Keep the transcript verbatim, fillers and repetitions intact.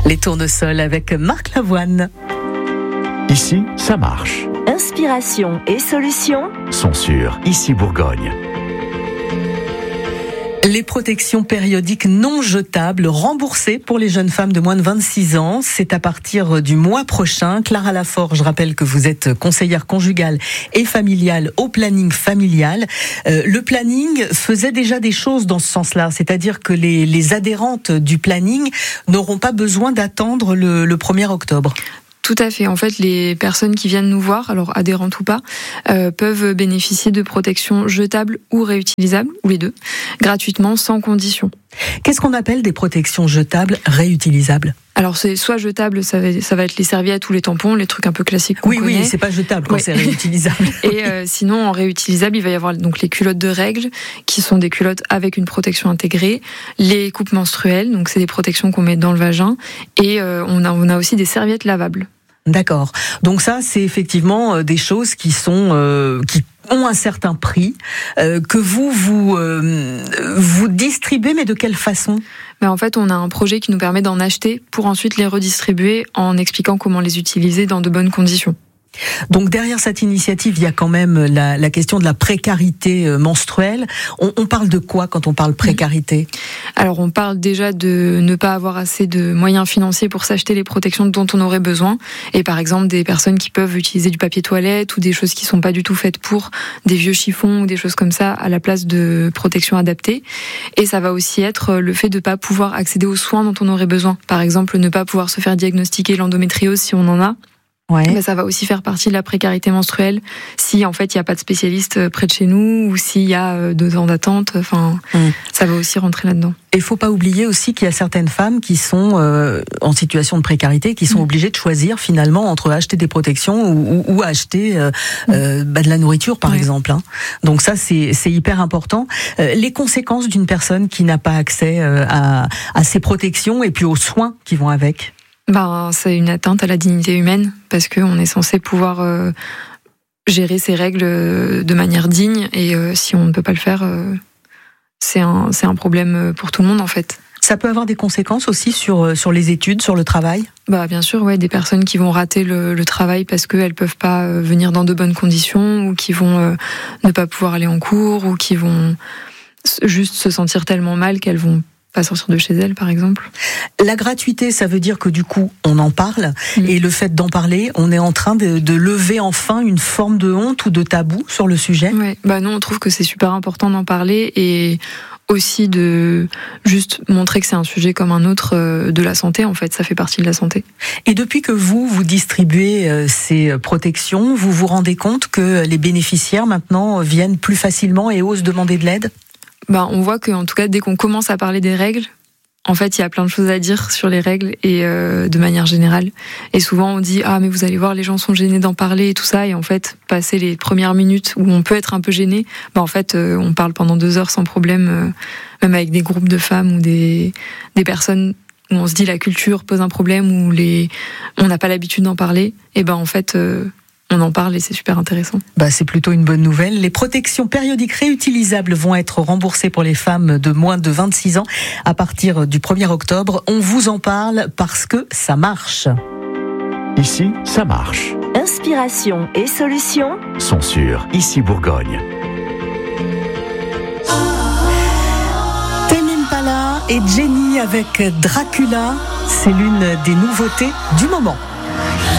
Les tournesols avec Marc Lavoine. Ici, ça marche. Inspiration et solutions Sont sur Ici Bourgogne. Les protections périodiques non jetables remboursées pour les jeunes femmes de moins de vingt-six ans. C'est à partir du mois prochain. Clara Lafort, je rappelle que vous êtes conseillère conjugale et familiale au planning familial. Euh, le planning faisait déjà des choses dans ce sens-là. C'est-à-dire que les, les adhérentes du planning n'auront pas besoin d'attendre le, le premier octobre. Tout à fait. En fait, les personnes qui viennent nous voir, alors adhérentes ou pas, euh, peuvent bénéficier de protections jetables ou réutilisables, ou les deux, gratuitement, sans condition. Qu'est-ce qu'on appelle des protections jetables réutilisables ? Alors c'est soit jetable, ça va, ça va être les serviettes ou les tampons, les trucs un peu classiques qu'on oui, connaît. Oui, c'est pas jetable quand ouais. c'est réutilisable. Et euh, sinon, en réutilisable, il va y avoir donc les culottes de règles, qui sont des culottes avec une protection intégrée, les coupes menstruelles, donc c'est des protections qu'on met dans le vagin, et euh, on a, on a aussi des serviettes lavables. D'accord. Donc ça, c'est effectivement des choses qui sont euh, qui ont un certain prix euh, que vous vous euh, vous distribuez, mais de quelle façon ? Mais en fait, on a un projet qui nous permet d'en acheter pour ensuite les redistribuer en expliquant comment les utiliser dans de bonnes conditions. Donc derrière cette initiative, il y a quand même la, la question de la précarité menstruelle. On, on parle de quoi quand on parle précarité ? Alors on parle déjà de ne pas avoir assez de moyens financiers pour s'acheter les protections dont on aurait besoin. Et par exemple des personnes qui peuvent utiliser du papier toilette ou des choses qui sont pas du tout faites pour, des vieux chiffons ou des choses comme ça à la place de protections adaptées. Et ça va aussi être le fait de ne pas pouvoir accéder aux soins dont on aurait besoin. Par exemple ne pas pouvoir se faire diagnostiquer l'endométriose si on en a. Ouais. Mais ça va aussi faire partie de la précarité menstruelle si en fait il n'y a pas de spécialiste près de chez nous ou s'il y a deux ans d'attente. Enfin, mmh. ça va aussi rentrer là-dedans. Et il faut pas oublier aussi qu'il y a certaines femmes qui sont euh, en situation de précarité, qui sont mmh. obligées de choisir finalement entre acheter des protections ou, ou, ou acheter euh, mmh. euh, bah, de la nourriture par ouais. exemple. Hein. Donc ça c'est c'est hyper important. Euh, les conséquences d'une personne qui n'a pas accès euh, à à ces protections et puis aux soins qui vont avec. Ben, c'est une atteinte à la dignité humaine parce qu'on est censé pouvoir euh, gérer ses règles de manière digne et euh, si on ne peut pas le faire, euh, c'est un, c'est un problème pour tout le monde en fait. Ça peut avoir des conséquences aussi sur, sur les études, sur le travail ? Bah, bien sûr, ouais, des personnes qui vont rater le, le travail parce qu'elles ne peuvent pas venir dans de bonnes conditions ou qui vont euh, ne pas pouvoir aller en cours ou qui vont juste se sentir tellement mal qu'elles vont pas sortir de chez elle, par exemple. La gratuité, ça veut dire que du coup, on en parle, mmh. et le fait d'en parler, on est en train de, de lever enfin une forme de honte ou de tabou sur le sujet. Ouais, bah nous, on trouve que c'est super important d'en parler et aussi de juste montrer que c'est un sujet comme un autre de la santé, en fait, ça fait partie de la santé. Et depuis que vous, vous distribuez ces protections, vous vous rendez compte que les bénéficiaires maintenant viennent plus facilement et osent demander de l'aide ? Bah, on voit qu'en tout cas, dès qu'on commence à parler des règles, en fait, il y a plein de choses à dire sur les règles et euh, de manière générale. Et souvent, on dit « Ah, mais vous allez voir, les gens sont gênés d'en parler et tout ça. » Et en fait, passer les premières minutes où on peut être un peu gêné, bah, en fait, euh, on parle pendant deux heures sans problème, euh, même avec des groupes de femmes ou des, des personnes où on se dit la culture pose un problème ou les, on n'a pas l'habitude d'en parler. Et ben, en fait... Euh, on en parle et c'est super intéressant. Bah, c'est plutôt une bonne nouvelle. Les protections périodiques réutilisables vont être remboursées pour les femmes de moins de vingt-six ans à partir du premier octobre. On vous en parle parce que ça marche. Ici, ça marche. Inspiration et solutions sont sur Ici Bourgogne. Tame Impala et Jenny avec Dracula, c'est l'une des nouveautés du moment.